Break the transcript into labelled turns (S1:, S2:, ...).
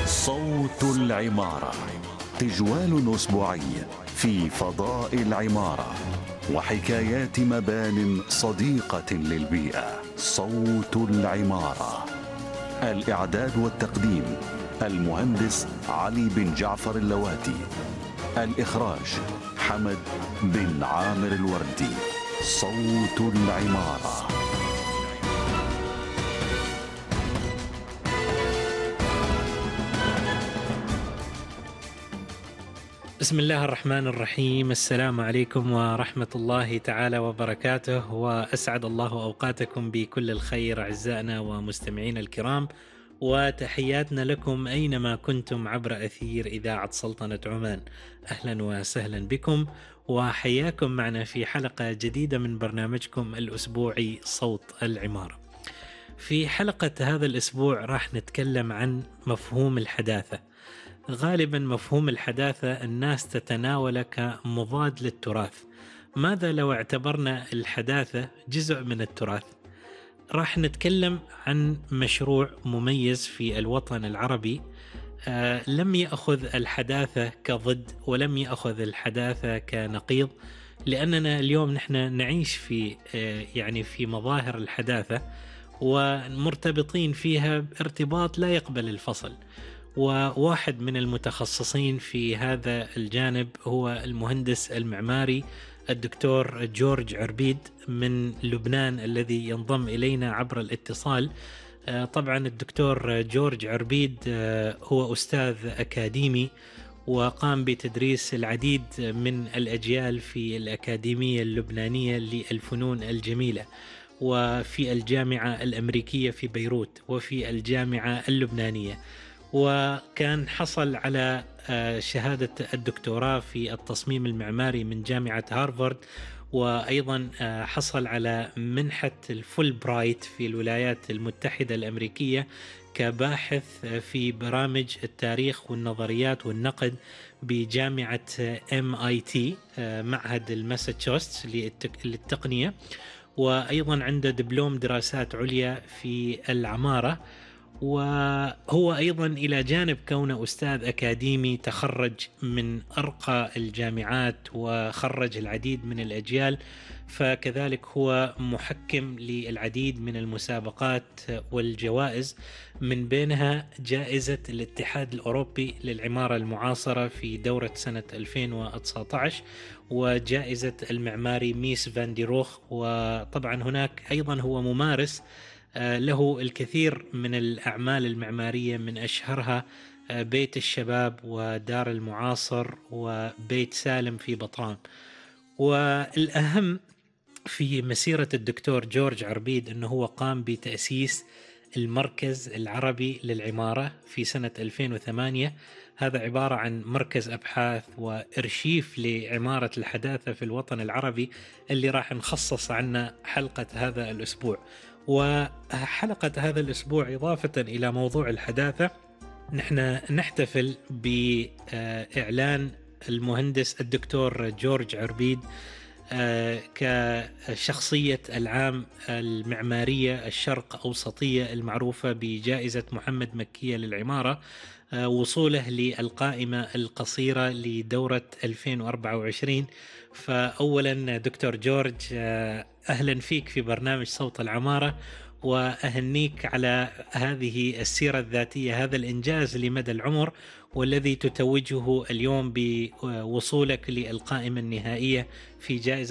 S1: صوت العمارة، تجوال أسبوعي في فضاء العمارة وحكايات مبان صديقة للبيئة. صوت العمارة، الإعداد والتقديم المهندس علي بن جعفر اللواتي، الإخراج حمد بن عامر الوردي. صوت العمارة.
S2: بسم الله الرحمن الرحيم. السلام عليكم ورحمة الله تعالى وبركاته، وأسعد الله أوقاتكم بكل الخير أعزائنا ومستمعين الكرام، وتحياتنا لكم أينما كنتم عبر أثير إذاعة سلطنة عمان. أهلا وسهلا بكم وحياكم معنا في حلقة جديدة من برنامجكم الأسبوعي صوت العمارة. في حلقة هذا الأسبوع راح نتكلم عن مفهوم الحداثة. غالبا مفهوم الحداثة الناس تتناوله كمضاد للتراث. ماذا لو اعتبرنا الحداثة جزء من التراث؟ راح نتكلم عن مشروع مميز في الوطن العربي، لم يأخذ الحداثة كضد ولم يأخذ الحداثة كنقيض، لأننا اليوم نحن نعيش في مظاهر الحداثة ومرتبطين فيها ارتباط لا يقبل الفصل. وواحد من المتخصصين في هذا الجانب هو المهندس المعماري الدكتور جورج عربيد من لبنان الذي ينضم إلينا عبر الاتصال. طبعا الدكتور جورج عربيد هو أستاذ أكاديمي وقام بتدريس العديد من الأجيال في الأكاديمية اللبنانية للفنون الجميلة، وفي الجامعة الأمريكية في بيروت، وفي الجامعة اللبنانية، وكان حصل على شهادة الدكتوراه في التصميم المعماري من جامعة هارفارد، وأيضا حصل على منحة الفول برايت في الولايات المتحدة الأمريكية كباحث في برامج التاريخ والنظريات والنقد بجامعة MIT معهد الماساتشوستس للتقنية، وأيضا عنده دبلوم دراسات عليا في العمارة. وهو أيضا إلى جانب كونه أستاذ أكاديمي تخرج من أرقى الجامعات وخرج العديد من الأجيال، فكذلك هو محكم للعديد من المسابقات والجوائز، من بينها جائزة الاتحاد الأوروبي للعمارة المعاصرة في دورة سنة 2019 وجائزة المعماري ميس فان دي روخ. وطبعا هناك أيضا هو ممارس له الكثير من الأعمال المعمارية، من أشهرها بيت الشباب ودار المعاصر وبيت سالم في بطران. والأهم في مسيرة الدكتور جورج عربيد أنه هو قام بتأسيس المركز العربي للعمارة في سنة 2008. هذا عبارة عن مركز أبحاث وإرشيف لعمارة الحداثة في الوطن العربي، اللي راح نخصص عنه حلقة هذا الأسبوع. وحلقة هذا الأسبوع إضافة إلى موضوع الحداثة، نحن نحتفل بإعلان المهندس الدكتور جورج عربيد كشخصية العام المعمارية الشرق أوسطية المعروفة بجائزة محمد مكية للعمارة، وصوله للقائمة القصيرة لدورة 2024. فأولا دكتور جورج، أهلا فيك في برنامج صوت العمارة، وأهنيك على هذه السيرة الذاتية، هذا الإنجاز لمدى العمر والذي تتوجه اليوم بوصولك للقائمة النهائية في جائزة